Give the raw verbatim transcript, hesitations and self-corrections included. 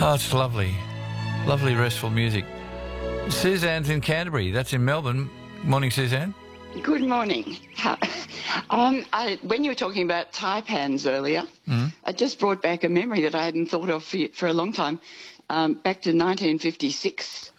Oh, it's lovely. Lovely, restful music. Suzanne's in Canterbury. That's in Melbourne. Morning, Suzanne. Good morning. um, I, when you were talking about taipans earlier, mm. I just brought back a memory that I hadn't thought of for, for a long time, um, back to nineteen fifty-six.